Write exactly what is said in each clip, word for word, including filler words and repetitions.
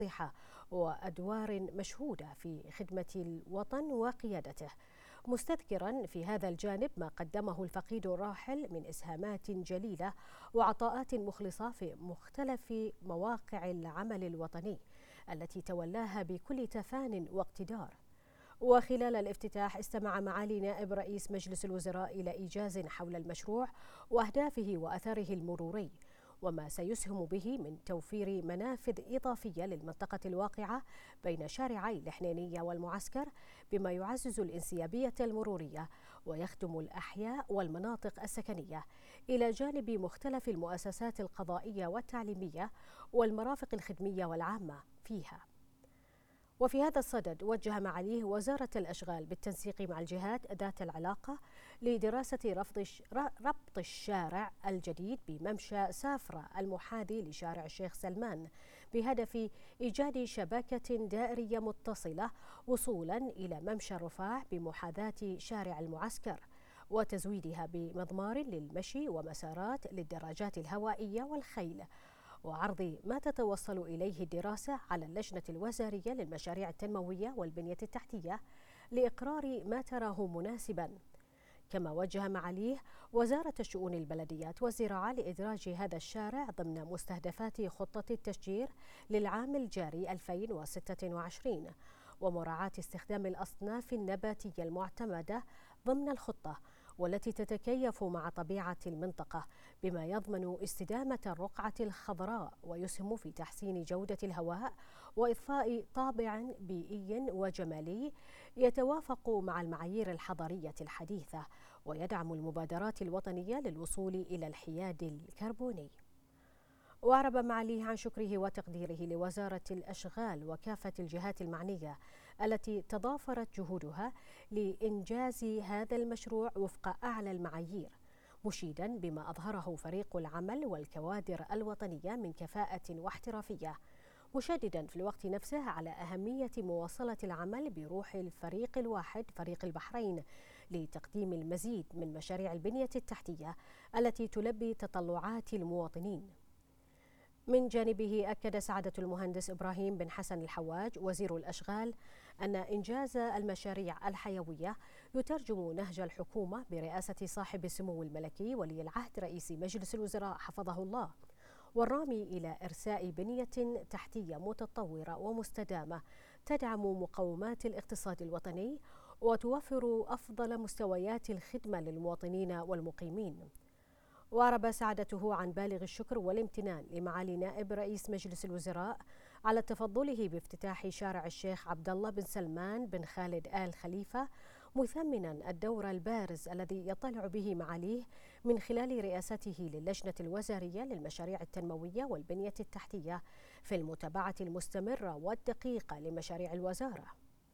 واضحة وأدوار مشهودة في خدمة الوطن وقيادته، مستذكرا في هذا الجانب ما قدمه الفقيد الراحل من إسهامات جليلة وعطاءات مخلصة في مختلف مواقع العمل الوطني التي تولاها بكل تفان واقتدار. وخلال الافتتاح استمع معالي نائب رئيس مجلس الوزراء إلى إيجاز حول المشروع وأهدافه وأثره المروري، وما سيسهم به من توفير منافذ إضافية للمنطقة الواقعة بين شارعي الحنينية والمعسكر، بما يعزز الانسيابية المرورية ويخدم الأحياء والمناطق السكنية، إلى جانب مختلف المؤسسات القضائية والتعليمية والمرافق الخدمية والعامة فيها. وفي هذا الصدد وجه معاليه وزارة الأشغال بالتنسيق مع الجهات ذات العلاقة لدراسة رفض ربط الشارع الجديد بممشى سافرة المحاذي لشارع الشيخ سلمان، بهدف إيجاد شبكة دائرية متصلة وصولا إلى ممشى الرفاع بمحاذاة شارع المعسكر، وتزويدها بمضمار للمشي ومسارات للدراجات الهوائية والخيل، وعرض ما تتوصل إليه الدراسة على اللجنة الوزارية للمشاريع التنموية والبنية التحتية لإقرار ما تراه مناسبا. كما وجه معاليه وزارة الشؤون البلديات والزراعة لإدراج هذا الشارع ضمن مستهدفات خطة التشجير للعام الجاري ألفين وستة وعشرين، ومراعاة استخدام الأصناف النباتية المعتمدة ضمن الخطة والتي تتكيف مع طبيعة المنطقة، بما يضمن استدامة الرقعة الخضراء ويسهم في تحسين جودة الهواء وإضفاء طابع بيئي وجمالي يتوافق مع المعايير الحضرية الحديثة، ويدعم المبادرات الوطنية للوصول إلى الحياد الكربوني. وأعرب معاليه عن شكره وتقديره لوزارة الأشغال وكافة الجهات المعنية التي تضافرت جهودها لإنجاز هذا المشروع وفق أعلى المعايير، مشيدا بما أظهره فريق العمل والكوادر الوطنية من كفاءة واحترافية، مشددا في الوقت نفسه على أهمية مواصلة العمل بروح الفريق الواحد فريق البحرين لتقديم المزيد من مشاريع البنية التحتية التي تلبي تطلعات المواطنين. من جانبه أكد سعادة المهندس إبراهيم بن حسن الحواج وزير الأشغال أن إنجاز المشاريع الحيوية يترجم نهج الحكومة برئاسة صاحب السمو الملكي ولي العهد رئيس مجلس الوزراء حفظه الله، والرامي إلى إرساء بنية تحتية متطورة ومستدامة تدعم مقومات الاقتصاد الوطني وتوفر أفضل مستويات الخدمة للمواطنين والمقيمين. وأعرب سعادته عن بالغ الشكر والامتنان لمعالي نائب رئيس مجلس الوزراء على تفضله بافتتاح شارع الشيخ عبد الله بن سلمان بن خالد آل خليفة، مثمنا الدور البارز الذي يطلع به معاليه من خلال رئاسته للجنة الوزارية للمشاريع التنموية والبنية التحتية في المتابعة المستمرة والدقيقة لمشاريع الوزارة.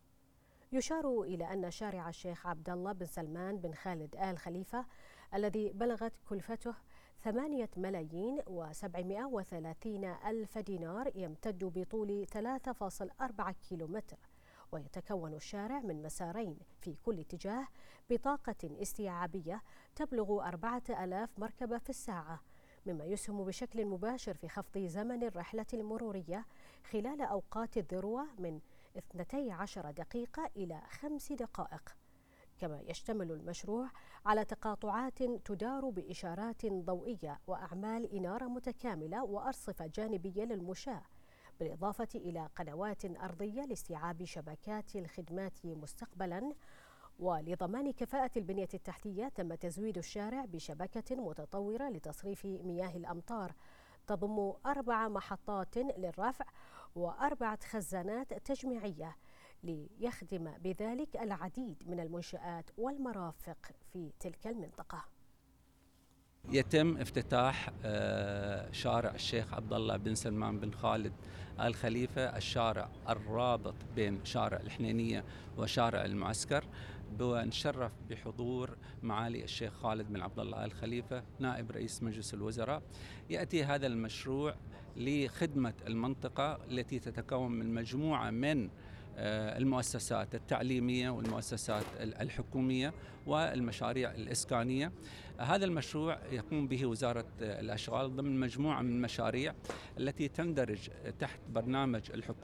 يشار إلى أن شارع الشيخ عبد الله بن سلمان بن خالد آل خليفة الذي بلغت كلفته ثمانية ملايين وسبعمائة وثلاثين ألف دينار يمتد بطول ثلاثة فاصلة أربعة كيلومتر، ويتكون الشارع من مسارين في كل اتجاه بطاقة استيعابية تبلغ أربعة آلاف مركبة في الساعة، مما يسهم بشكل مباشر في خفض زمن الرحلة المرورية خلال أوقات الذروة من اثنتي عشر دقيقة إلى خمس دقائق. كما يشتمل المشروع على تقاطعات تدار بإشارات ضوئية وأعمال إنارة متكاملة وأرصفة جانبية للمشاة، بالإضافة إلى قنوات أرضية لاستيعاب شبكات الخدمات مستقبلا. ولضمان كفاءة البنية التحتية تم تزويد الشارع بشبكة متطورة لتصريف مياه الأمطار تضم أربع محطات للرفع وأربعة خزانات تجميعية، ليخدم بذلك العديد من المنشآت والمرافق في تلك المنطقة. يتم افتتاح شارع الشيخ عبد الله بن سلمان بن خالد آل خليفة، الشارع الرابط بين شارع الحنينية وشارع المعسكر، ونشرف بحضور معالي الشيخ خالد بن عبد الله آل خليفة نائب رئيس مجلس الوزراء. يأتي هذا المشروع لخدمة المنطقة التي تتكون من مجموعة من المؤسسات التعليمية والمؤسسات الحكومية والمشاريع الإسكانية. هذا المشروع يقوم به وزارة الأشغال ضمن مجموعة من المشاريع التي تندرج تحت برنامج الحكومة